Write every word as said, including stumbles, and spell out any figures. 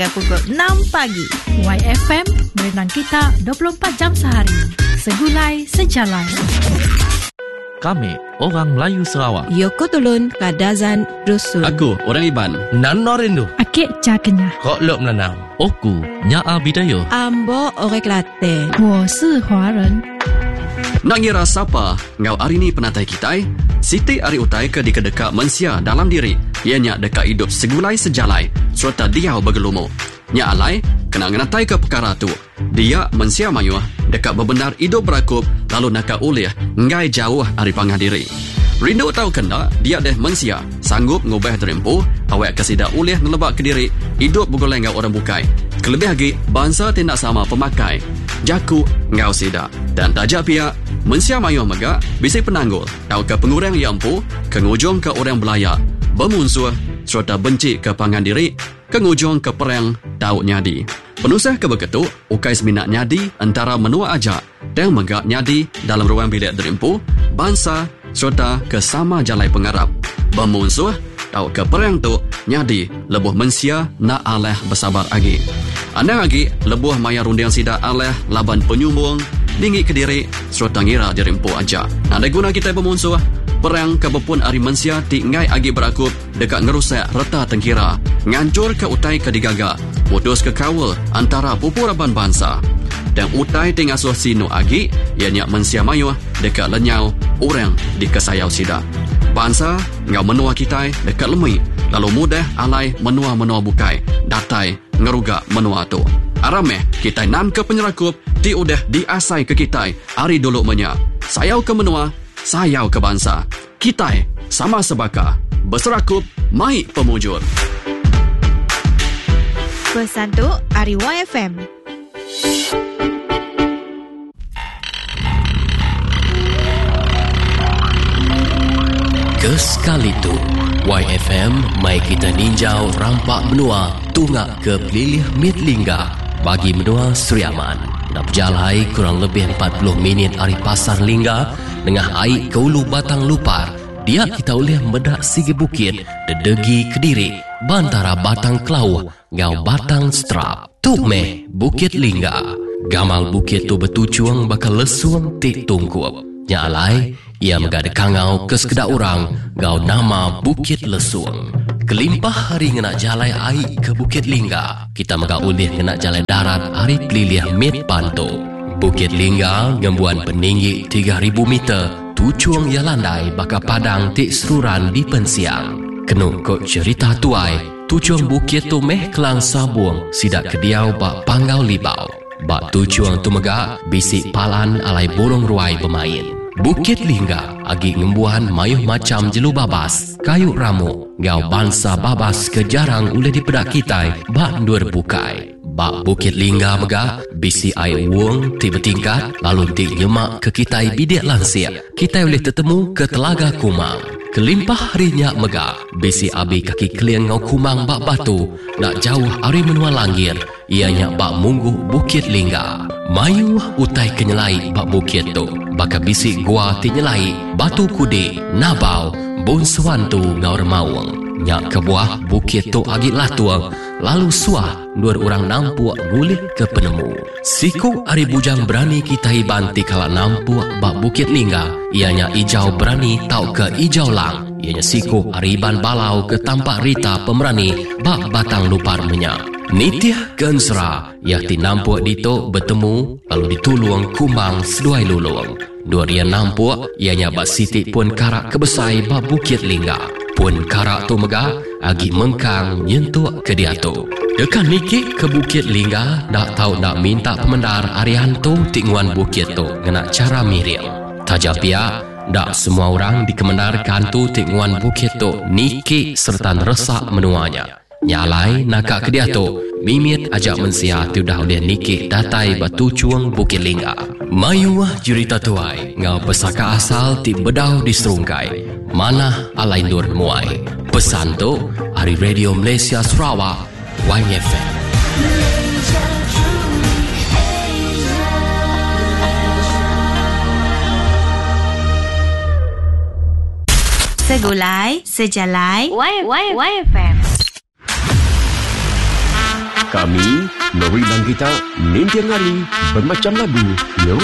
Pukul enam pagi. Y F M berenang kita dua puluh empat jam sehari. Segulai sejalan. Kami orang Melayu Sarawak. Yoko Tolon Kadazan Dusun. Aku orang Iban. Nano Rindu. Akik Cakenya. Kok Lok Menanau. Oku Nyaa Bidayo. Ambo Orang Kelate. 我是华人. Nak ngira siapa ngau hari ni penatai kitai? Siti ari utai ke di kedeka mensia dalam diri. Ianya dekat hidup segulai sejalai serta diau bergelumo. Nya alai kena ngenatai ke perkara tu. Dia mensia mayuah dekat bebenar hidup berakup lalu nakak ulih ngai jauh ari pangah diri. Rindu tahu kena dia deh mensia sanggup ngubah terempuh awak kesida ulih nelebak ke diri hidup bergoleng ngau orang bukai. Kelebih lagi bangsa tindak sama pemakai. Jaku ngau sida dan tajak pihak mensia mayuah mega bisi penanggul tahu ke pengurang yang empu kengujung ke orang belayak bermusuh serta benci ke pangan diri kengujung ke perang tahu nyadi. Penusah ke begitu ukai seminat nyadi antara menua ajak dan mega nyadi dalam ruang bilik derimpu bangsa serta ke sama jalai pengarap bermusuh tahu ke perang tu nyadi lebuh mensia nak aleh bersabar lagi. Anda lagi lebuh maya rundiang sida aleh laban penyumbung dinggi ke diri serta ngira derimpu aja. Ada guna kita bermusuh perang kebepun ari mensia ti ngai agi berakup dekat ngerusak reta tengkira ngancur ke utai ke digaga putus ke kawal antara pupuraban bangsa dan utai ti ngasuh sinu agi ianya mensia mayuh dekat lenyau orang di kesayau sida bangsa ngau menua kitai dekat lemui lalu mudah alai menua-menua bukai datai ngeruga menua tu arameh kitai nan ke penyerakup ti udah diasai ke kitai ari dulu menya sayau ke menua sayau ke bangsa. Kitai sama sebaka. Berserakup, mai pemujur. Pesan tu Ari Y F M. Kesekali tu, Y F M mai kita ninjau rampak benua tungak ke pelilih Mitlingga bagi menua Seriaman. Nak berjalai kurang lebih empat puluh minit ari pasar Lingga dengan air ke ulu Batang Lupar. Dia kita boleh medak sigi bukit dedegi Kediri bantara Batang Kelau ngau Batang Strap. Tu meh Bukit Lingga. Gamal bukit tu betucuang bakal lesuang tik tungkup. Nya alai ia megada kangau ke sekedak orang ngau nama Bukit Lesuang. Kelimpah hari ngenak jalai air ke Bukit Lingga. Kita mega ulih ngenak jalai darat hari pelilih Mit Panto. Bukit Lingga ngembuan peninggi tiga ribu meter. Tucuang ia landai baka padang tik seruran di pensiang. Kenuk kok cerita tuai. Tucuang bukit tu meh kelang sabuang. Sidak kediau bak panggau libau. Bak tucuang tu mega bisik palan alai borong ruai bermain. Bukit Lingga agi ngembuan mayuh macam jelu babas, kayu ramu, ngau bangsa babas ke jarang uleh dipedak kitai bak ndur bukai. Bak Bukit Lingga mega bisi air uang ti bertingkat lalu ti nyemak ke kitai bidik lansia. Kitai boleh tertemu ke Telaga Kumang. Kelimpah harinya mega bisi abi kaki keliang ngau kumang bak batu nak jauh ari menua langir. Ianya bak munggu Bukit Lingga. Mayu utai kenyelai bak bukit tu. Baka bisi gua ti nyelai batu kudi nabau bun suantu ngau remawang. Nyak kebuah bukit tu agit latuang lalu suah dua orang nampuak ngulih ke penemu. Siku ari bujang berani kita banti kala nampuak bak Bukit Lingga. Ianya ijau berani tau ke ijau lang. Ianya siku ari ban balau ke tampak rita pemerani bak Batang Lupar menyak. Nitiah gensra yakti nampuak dito bertemu lalu dituluang kumbang seduai luluang. Dua dia nampuak ianya bak siti pun karak kebesai bak Bukit Lingga. Pun karak tu mega agi mengkang nyentuk ke dia tu. Dekat niki ke Bukit Lingga nak tahu nak minta pemendar arian tu tinguan bukit tu ngena cara miril. Tajap pia dak semua orang dikemendarkan tu tinguan bukit tu niki serta resak menuanya. Nyalai nakak ke dia tu mimit ajak mensia tu dah oleh niki datai batu cuang Bukit Lingga. Mayuah jurita tuai ngau pesaka asal ti bedau di serungkai. Mana alai nur muai. Pesan tu hari Radio Malaysia Sarawak Y F M. Segulai, sejalai, Y F M. Kami, Nori dan kita, Nintian Ali, bermacam lagu.